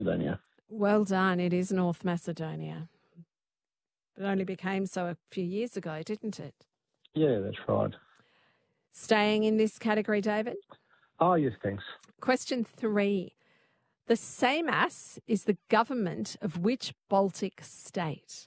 Macedonia. Well done. It is North Macedonia. It only became so a few years ago, didn't it? Yeah, that's right. Staying in this category, David? Oh, yes, thanks. Question 3. The Seimas is the government of which Baltic state?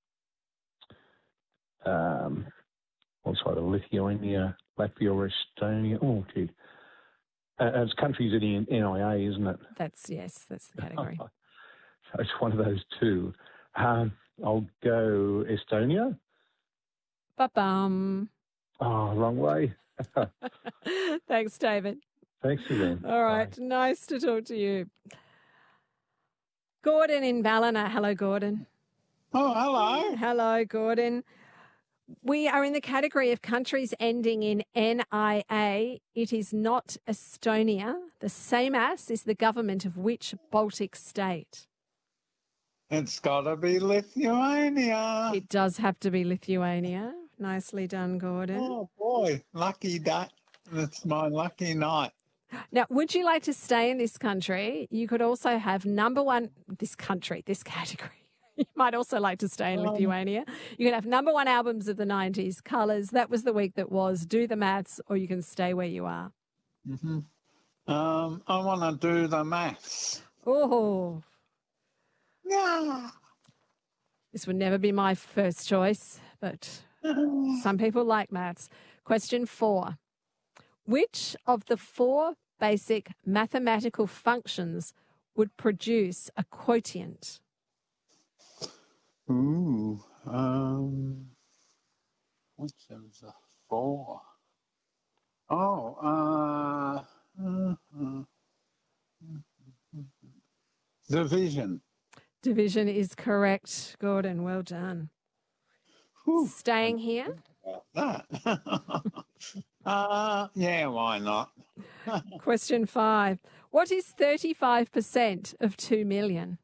Also, Lithuania, Latvia, or Estonia. Oh, gee. It's countries in the NIA, isn't it? That's the category. So it's one of those two. I'll go Estonia. Ba-bum. Oh, wrong way. Thanks, David. Thanks, Suzanne. All right. Bye. Nice to talk to you. Gordon in Ballina. Hello, Gordon. Oh, hello. Hello, Gordon. We are in the category of countries ending in NIA. It is not Estonia. The Seimas is the government of which Baltic state? It's got to be Lithuania. It does have to be Lithuania. Nicely done, Gordon. Oh, boy. Lucky day. That's my lucky night. Now, would you like to stay in this country? You could also have this category. You might also like to stay in Lithuania. You can have number 1 albums of the 90s, Colours, That Was the Week That Was, Do the Maths, or you can stay where you are. Mm-hmm. I want to do the maths. Oh. Yeah. This would never be my first choice, but some people like maths. Question 4. Which of the 4 basic mathematical functions would produce a quotient? Ooh. Which of the 4? Oh, division. Division is correct, Gordon. Well done. Whew. Staying here? That. Yeah, why not? Question 5. What is 35% of 2 million?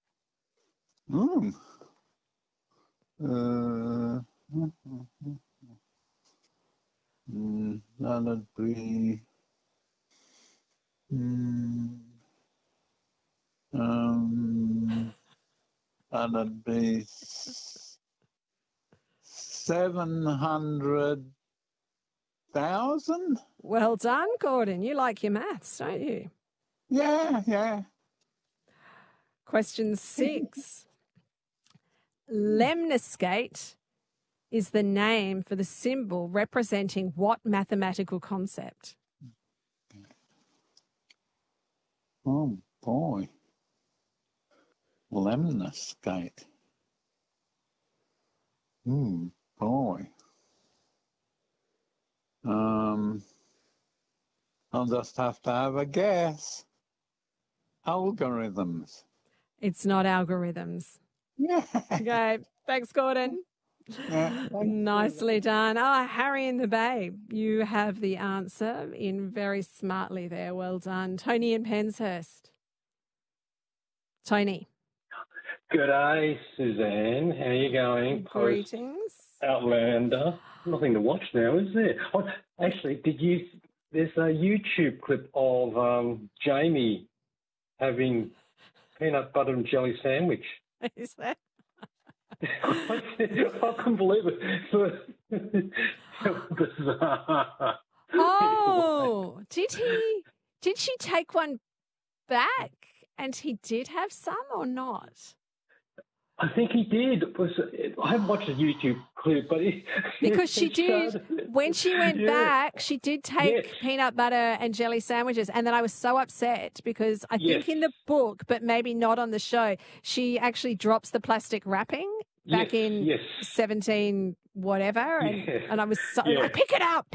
That'd be that'd be 700,000. Well done, Gordon. You like your maths, don't you? Yeah. Question 6. Lemniscate is the name for the symbol representing what mathematical concept? Oh, boy. Lemniscate. Boy. I'll just have to have a guess. Algorithms. It's not algorithms. Yeah. Okay. Thanks, Gordon. Yeah, Nicely done. Harry in the Bay, you have the answer in very smartly there. Well done. Tony in Penshurst. Tony. Good day, Suzanne. How are you going? Greetings. Outlander. Nothing to watch now, is there? Oh, actually, there's a YouTube clip of Jamie having peanut butter and jelly sandwich. Is that? I couldn't believe it. Bizarre. Oh, did she take one back and he did have some or not? I think he did. I haven't watched the YouTube clip, but because she did, when she went back, she did take peanut butter and jelly sandwiches. And then I was so upset because I think in the book, but maybe not on the show, she actually drops the plastic wrapping back in 17 whatever. And I was so, like, pick it up.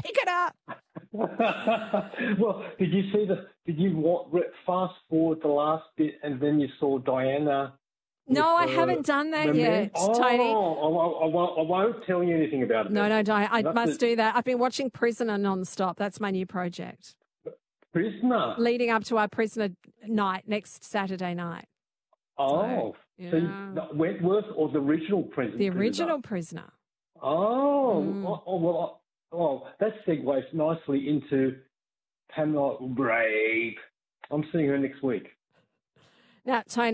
Well, did you fast forward the last bit and then you saw Diana? No, I haven't done that yet, Tony. I won't tell you anything about it. No, I must do that. I've been watching Prisoner nonstop. That's my new project. Prisoner? Leading up to our Prisoner night next Saturday night. Oh. So Wentworth or the original Prisoner? The original Prisoner. Oh. Well, that segues nicely into Pamela Brave. I'm seeing her next week. Now, Tony.